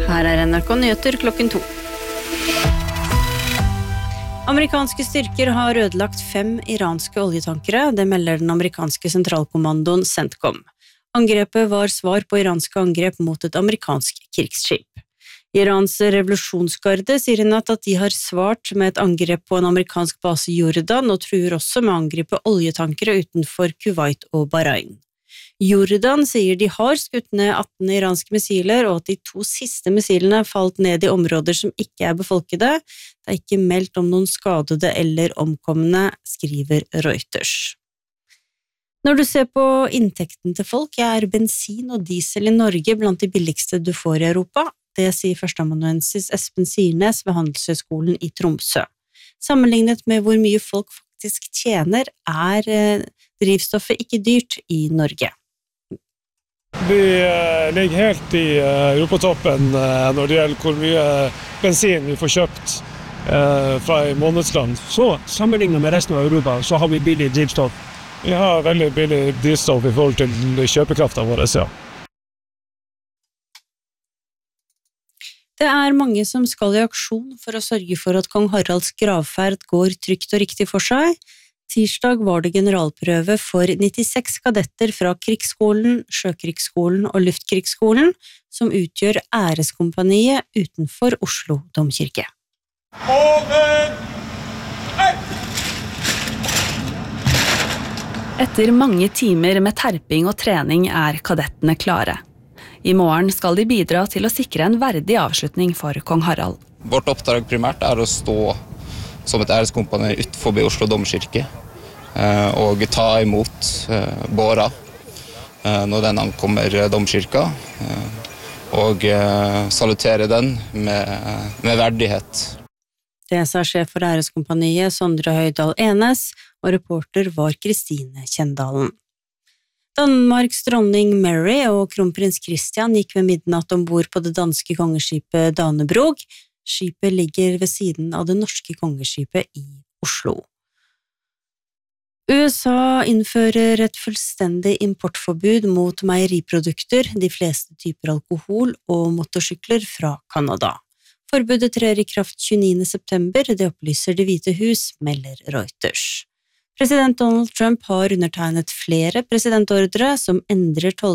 Her NRK Nyheter klokken 2. Amerikanske styrker har ødelagt 5 iranske oljetankere, det melder den amerikanske sentralkommandoen CENTCOM. Angrepet var svar på iranske angrep mot et amerikansk krigsskip. Irans revolusjonsgarde sier i natt at de har svart med et angrep på en amerikansk base i Jordan og truer også med å angripe oljetankere utenfor Kuwait og Bahrain. Jordan sier de har skutt ned 18 iranske missiler, og at de 2 siste missilene falt ned i områder som ikke er befolkede. Det er ikke meldt om noen skadede eller omkomne, skriver Reuters. Når du ser på inntekten til folk, er bensin og diesel i Norge blant de billigste du får i Europa. Det sier førsteamanuensis Espen Sirnes ved Handelshøyskolen i Tromsø. Sammenlignet med hvor mye folk faktisk tjener, er drivstoffet ikke dyrt i Norge. Vi ligger helt i europatoppen når det gjelder hvor mye bensin vi får kjøpt fra i månedslønn. Så sammenlignet med resten av Europa, så har vi billig drivstoff. Vi har veldig billig drivstoff i forhold til kjøpekraften vår, ja. Det er mange som skal i aksjon for å sørge for at kong Haralds gravferd går trygt og riktig for seg. Tirsdag var det generalprøve for 96 kadetter fra Krigsskolen, Sjøkrigsskolen og Luftkrigsskolen, som utgjør æreskompaniet utenfor Oslo domkirke. Etter mange timer med terping og trening er kadettene klare. I morgen skal de bidra til å sikre en verdig avslutning for kong Harald. Vårt oppdrag primært er å stå som et æreskompani utenfor Oslo domkirke og ta imot båra når den ankommer domkirka og salutere den med verdighet. Det sa sjef for æreskompaniet Sondre Høydal Enes, og reporter var Kristine Kjendalen. Danmarks dronning Mary og kronprins Christian gikk ved midnatt ombord på det danske kongeskipet Danebrog. Skipet ligger ved siden av det norske kongeskipet i Oslo. USA innfører et fullstendig importforbud mot meieriprodukter, de fleste typer alkohol og motorsykler fra Kanada. Forbudet trer i kraft 29. september, det opplyser Det hvite hus, melder Reuters. President Donald Trump har undertegnet flere presidentordre som endrer